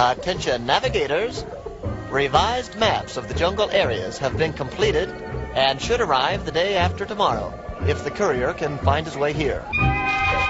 Attention navigators. Revised maps of the jungle areas have been completed and should arrive the day after tomorrow, if the courier can find his way here.